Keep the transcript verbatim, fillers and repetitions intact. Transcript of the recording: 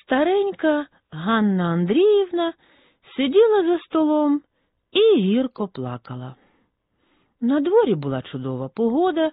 Старенька Ганна Андріївна сиділа за столом і гірко плакала. На дворі була чудова погода,